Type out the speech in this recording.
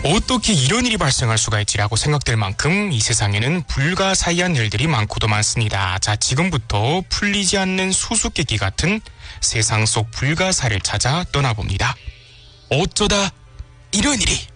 어떻게 이런 일이 발생할 수가 있지라고 생각될 만큼 이 세상에는 불가사의한 일들이 많고도 많습니다. 자, 지금부터 풀리지 않는 수수께끼 같은 세상 속 불가사를 찾아 떠나봅니다. 어쩌다 이런 일이.